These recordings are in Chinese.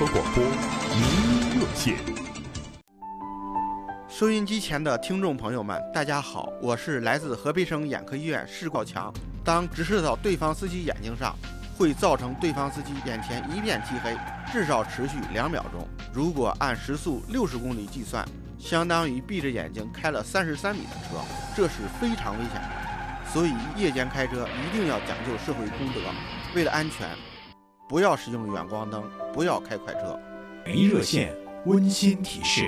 合广播名医热线。 收音机前的听众朋友们，大家好，我是来自河北省眼科医院施高强。当直射到对方司机眼睛上，会造成对方司机眼前一片漆黑，至少持续2秒钟。如果按时速60公里计算，相当于闭着眼睛开了33米的车，这是非常危险的。所以夜间开车一定要讲究社会公德，为了安全，不要使用远光灯，不要开快车。 名医热线温馨提示。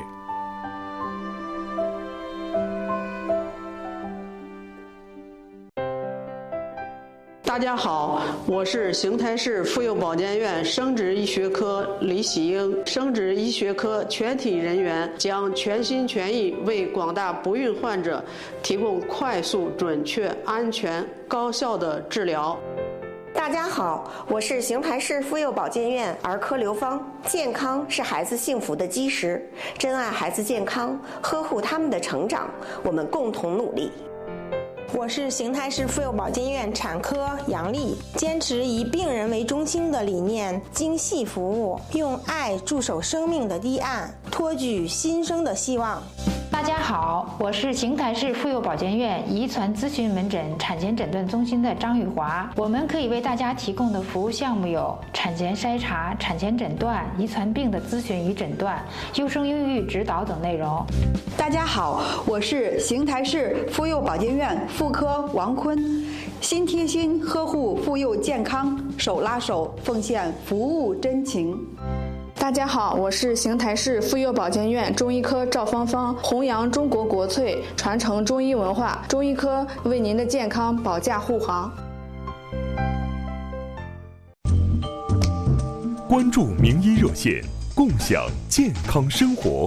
大家好，我是邢台市妇幼保健院生殖医学科李喜英。生殖医学科全体人员将全心全意为广大不孕患者提供快速、准确、安全、高效的治疗。 大家好，我是邢台市妇幼保健院儿科刘芳。健康是孩子幸福的基石，珍爱孩子健康，呵护他们的成长，我们共同努力。 我是邢台市妇幼保健院产科杨丽，坚持以病人为中心的理念，精细服务，用爱驻守生命的堤岸，托举新生的希望。 大家好，我是邢台市妇幼保健院遗传咨询门诊产前诊断中心的张玉华。我们可以为大家提供的服务项目有产前筛查、产前诊断、遗传病的咨询与诊断、优生孕育指导等内容。 大家好，我是邢台市妇幼保健院妇科王坤，心贴心呵护妇幼健康，手拉手奉献服务真情。 大家好，我是邢台市妇幼保健院中医科赵芳芳，弘扬中国国粹，传承中医文化，中医科为您的健康保驾护航。 关注名医热线，共享健康生活。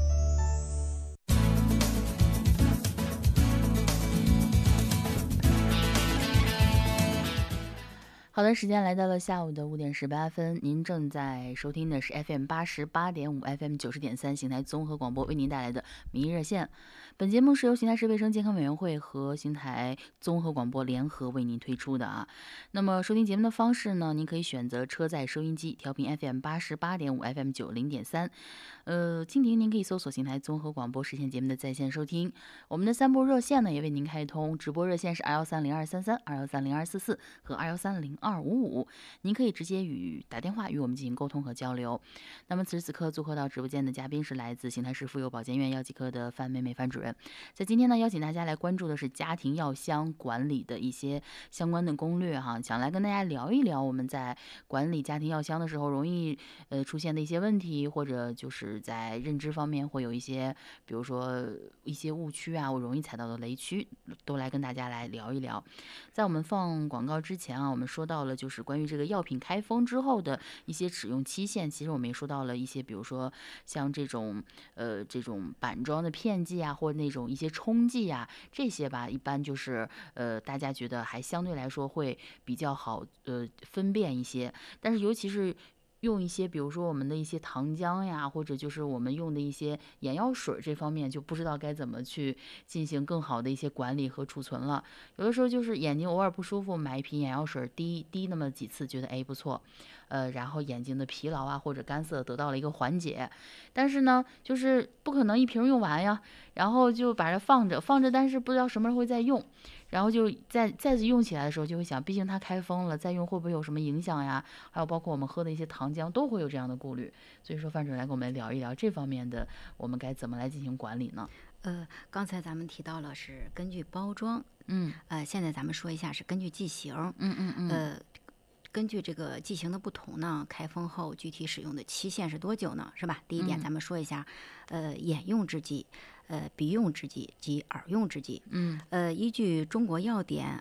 好的，时间来到了下午的5点18分，您正在收听的是 FM 88.5 FM 90.3邢台综合广播为您带来的名医热线。本节目是由邢台市卫生健康委员会和邢台综合广播联合为您推出的啊。那么收听节目的方式呢，您可以选择车载收音机调频 FM 88.5 FM 90.3，蜻蜓您可以搜索邢台综合广播实现节目的在线收听。我们的3部热线呢也为您开通，直播热线是2130233、2130244和2130255，您可以直接打电话与我们进行沟通和交流。那么此时此刻做客到直播间的嘉宾是来自邢台市妇幼保健院药剂科的范美美范主任。在今天呢，邀请大家来关注的是家庭药箱管理的一些相关的攻略哈，想来跟大家聊一聊我们在管理家庭药箱的时候容易出现的一些问题，或者就是在认知方面会有一些，比如说一些误区啊，我容易踩到的雷区，都来跟大家来聊一聊。在我们放广告之前啊，我们说到了就是关于这个药品开封之后的一些使用期限，其实我们也说到了一些，比如说像这种板装的片剂啊，或者那种一些冲剂啊，这些吧，一般就是大家觉得还相对来说会比较好分辨一些，但是尤其是用一些比如说我们的一些糖浆呀，或者就是我们用的一些眼药水，这方面就不知道该怎么去进行更好的一些管理和储存了。有的时候就是眼睛偶尔不舒服，买一瓶眼药水滴那么几次，觉得不错，然后眼睛的疲劳啊或者干涩得到了一个缓解，但是呢就是不可能一瓶用完呀，然后就把它放着，但是不知道什么时候会再用，然后就再次用起来的时候就会想，毕竟它开封了，再用会不会有什么影响呀？还有包括我们喝的一些糖浆都会有这样的顾虑，所以说范主任来跟我们聊一聊这方面的，我们该怎么来进行管理呢？ 刚才咱们提到了是根据包装，现在咱们说一下是根据剂型，根据这个剂型的不同呢，开封后具体使用的期限是多久呢？是吧？第一点，咱们说一下，眼用制剂、鼻用制剂及耳用制剂。依据中国药典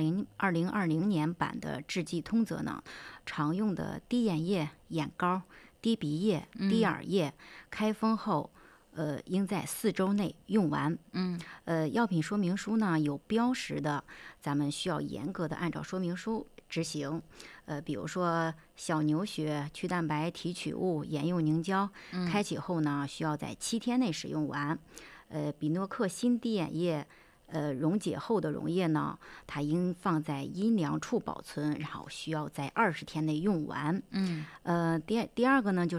2020年版的制剂通则呢，常用的滴眼液、眼膏、滴鼻液、滴耳液，开封后。应在4周内用完。药品说明书呢有标识的，咱们需要严格的按照说明书执行。比如说小牛血、去蛋白提取物、眼用凝胶，开启后呢需要在7天内使用完。比诺克新滴眼液。溶解后的溶液呢，它应放在阴凉处保存，然后需要在20天内用完。第二个呢，就是